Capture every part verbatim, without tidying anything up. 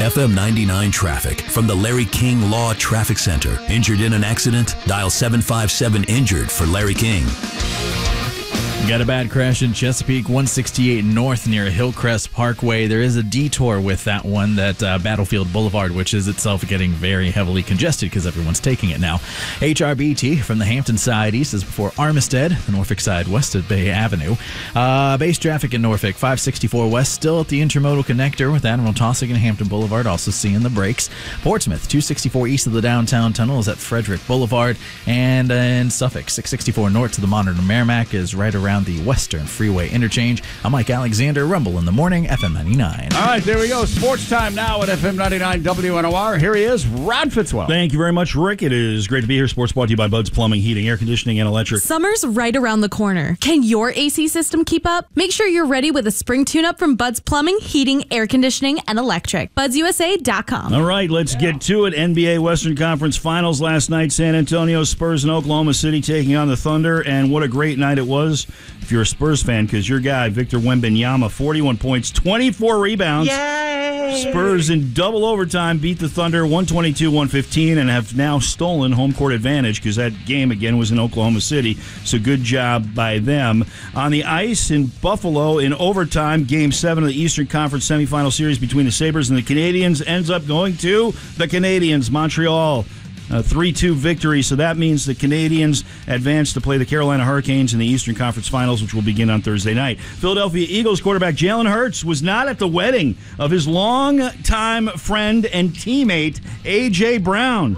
F M ninety-nine traffic from the Larry King Law Traffic Center. Injured in an accident? Dial seven five seven injured for Larry King. Got a bad crash in Chesapeake, one sixty-eight North near Hillcrest Parkway. There is a detour with that one, that uh, Battlefield Boulevard, which is itself getting very heavily congested because everyone's taking it now. H R B T from the Hampton side east is before Armistead, the Norfolk side west of Bay Avenue. Uh, base traffic in Norfolk, five sixty-four West, still at the Intermodal Connector with Admiral Taussig and Hampton Boulevard, also seeing the brakes. Portsmouth, two sixty-four east of the downtown tunnel is at Frederick Boulevard. And in Suffolk, six sixty-four north to the Modern Merrimack is right around the Western Freeway interchange. I'm Mike Alexander, Rumble in the Morning, F M ninety-nine. All right, there we go. Sports time now at F M ninety-nine W N O R. Here he is, Rod Fitzwell. Thank you very much, Rick. It is great to be here. Sports brought to you by Bud's Plumbing, Heating, Air Conditioning, and Electric. Summer's right around the corner. Can your A C system keep up? Make sure you're ready with a spring tune-up from Bud's Plumbing, Heating, Air Conditioning, and Electric. Buds U S A dot com. All right, let's yeah. get to it. N B A Western Conference Finals last night. San Antonio Spurs and Oklahoma City taking on the Thunder, and what a great night it was if you're a Spurs fan, because your guy, Victor Wembanyama, forty-one points, twenty-four rebounds. Yay! Spurs in double overtime beat the Thunder one twenty-two one fifteen and have now stolen home court advantage because that game, again, was in Oklahoma City. So good job by them. On the ice in Buffalo in overtime, Game seven of the Eastern Conference semifinal series between the Sabres and the Canadiens ends up going to the Canadiens, Montreal. A three two victory, so that means the Canadiens advance to play the Carolina Hurricanes in the Eastern Conference Finals, which will begin on Thursday night. Philadelphia Eagles quarterback Jalen Hurts was not at the wedding of his longtime friend and teammate, A J. Brown.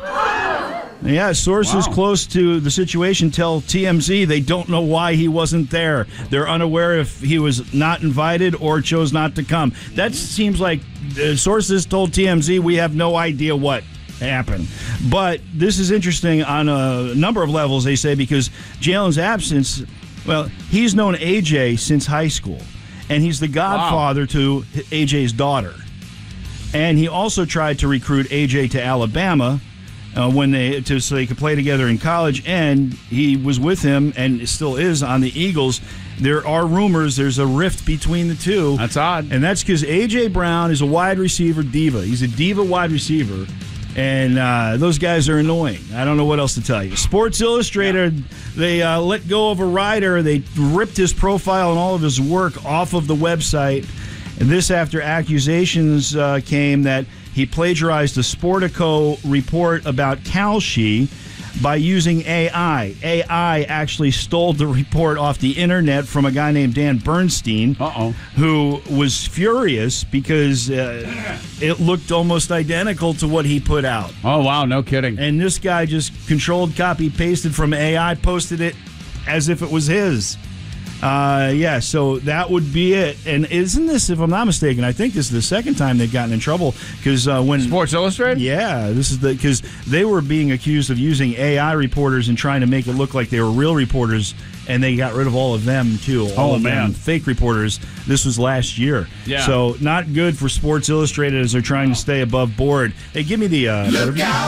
Yeah, sources wow. close to the situation tell T M Z they don't know why he wasn't there. They're unaware if he was not invited or chose not to come. That seems like uh, sources told T M Z we have no idea what happen. But this is interesting on a number of levels, they say, because Jalen's absence, well, he's known A J since high school, and he's the godfather wow. to A J's daughter. And he also tried to recruit A J to Alabama uh, when they to, so they could play together in college, and he was with him and still is on the Eagles. There are rumors there's a rift between the two. That's odd. And that's because A J. Brown is a wide receiver diva. He's a diva wide receiver. And uh, those guys are annoying. I don't know what else to tell you. Sports Illustrated, yeah. they uh, let go of a writer. They ripped his profile and all of his work off of the website. And this after accusations uh, came that he plagiarized a Sportico report about Kalshi by using A I. A I actually stole the report off the internet from a guy named Dan Bernstein, Uh-oh. who was furious because uh, it looked almost identical to what he put out. Oh, wow, no kidding. And this guy just controlled, copy, pasted from A I, posted it as if it was his. Uh, yeah, so that would be it. And isn't this, if I'm not mistaken, I think this is the second time they've gotten in trouble because uh, when Sports Illustrated. Yeah, this is the because they were being accused of using A I reporters and trying to make it look like they were real reporters, and they got rid of all of them too. All oh of man, them, fake reporters. This was last year. Yeah. So not good for Sports Illustrated as they're trying to stay above board. Hey, give me the. Uh,